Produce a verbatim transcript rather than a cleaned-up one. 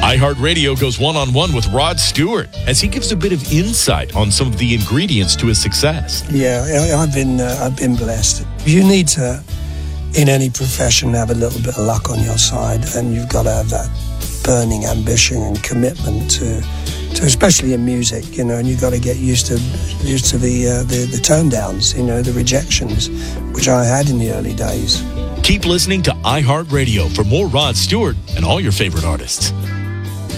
iHeartRadio goes one-on-one with Rod Stewart as he gives a bit of insight on some of the ingredients to his success. Yeah, I- I've been uh, I've been blessed. You need to, in any profession, have a little bit of luck on your side, and you've got to have that burning ambition and commitment to, to especially in music, you know, and you've got to get used to used to the, uh, the, the turn downs, you know, the rejections, which I had in the early days. Keep listening to iHeartRadio for more Rod Stewart and all your favorite artists.